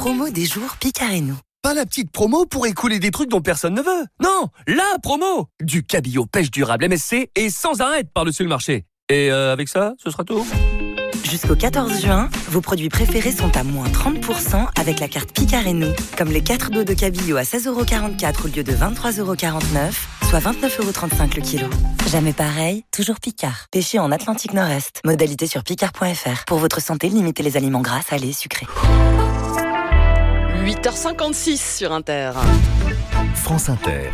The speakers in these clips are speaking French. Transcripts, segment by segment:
promo des jours Picard et nous. Pas la petite promo pour écouler des trucs dont personne ne veut. Non, la promo. Du cabillaud pêche durable MSC et sans arrêt par-dessus le marché. Et avec ça, ce sera tout. Jusqu'au 14 juin, vos produits préférés sont à moins 30% avec la carte Picard et nous. Comme les 4 dos de cabillaud à 16,44€ au lieu de 23,49€, soit 29,35€ le kilo. Jamais pareil, toujours Picard. Pêché en Atlantique Nord-Est. Modalité sur picard.fr. Pour votre santé, limitez les aliments gras, salés, sucrés. 8h56 sur Inter. France Inter.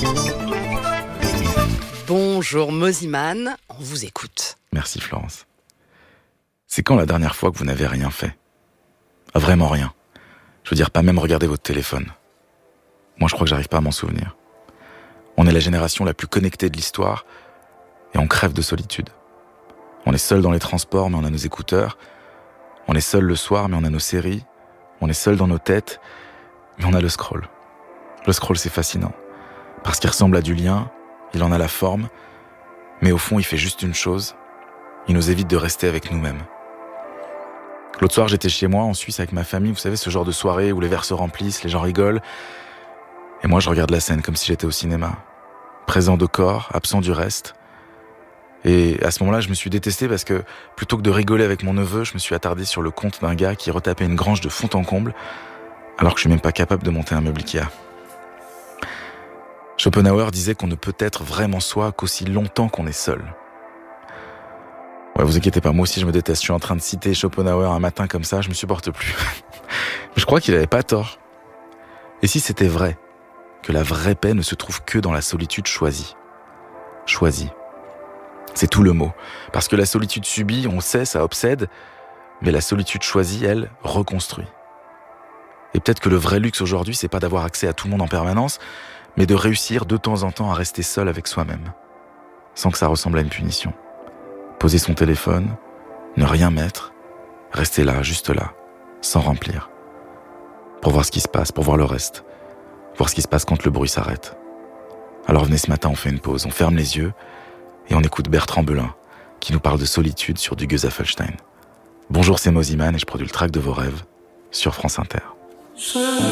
Bonjour Moziman, on vous écoute. Merci Florence. C'est quand la dernière fois que vous n'avez rien fait ? Vraiment rien. Je veux dire, pas même regarder votre téléphone. Moi, je crois que j'arrive pas à m'en souvenir. On est la génération la plus connectée de l'histoire et on crève de solitude. On est seul dans les transports, mais on a nos écouteurs. On est seul le soir, mais on a nos séries. On est seul dans nos têtes, mais on a le scroll. Le scroll, c'est fascinant. Parce qu'il ressemble à du lien, il en a la forme, mais au fond, il fait juste une chose. Il nous évite de rester avec nous-mêmes. L'autre soir, j'étais chez moi, en Suisse, avec ma famille. Vous savez, ce genre de soirée où les verres se remplissent, les gens rigolent. Et moi, je regarde la scène comme si j'étais au cinéma. Présent de corps, absent du reste. Et à ce moment-là, je me suis détesté parce que, plutôt que de rigoler avec mon neveu, je me suis attardé sur le compte d'un gars qui retapait une grange de fond en comble, alors que je suis même pas capable de monter un meuble Ikea. Schopenhauer disait qu'on ne peut être vraiment soi qu'aussi longtemps qu'on est seul. Ouais, vous inquiétez pas, moi aussi je me déteste. Je suis en train de citer Schopenhauer un matin comme ça, je me supporte plus. Mais je crois qu'il avait pas tort. Et si c'était vrai, que la vraie paix ne se trouve que dans la solitude choisie. Choisie. C'est tout le mot. Parce que la solitude subie, on sait, ça obsède, mais la solitude choisie, elle, reconstruit. Et peut-être que le vrai luxe aujourd'hui, c'est pas d'avoir accès à tout le monde en permanence, mais de réussir de temps en temps à rester seul avec soi-même, sans que ça ressemble à une punition. Poser son téléphone, ne rien mettre, rester là, juste là, sans remplir. Pour voir ce qui se passe, pour voir le reste. Voir ce qui se passe quand le bruit s'arrête. Alors venez ce matin, on fait une pause, on ferme les yeux et on écoute Bertrand Belin qui nous parle de solitude sur du Goethe-Felstein. Bonjour, c'est Moziman et je produis le track de vos rêves sur France Inter.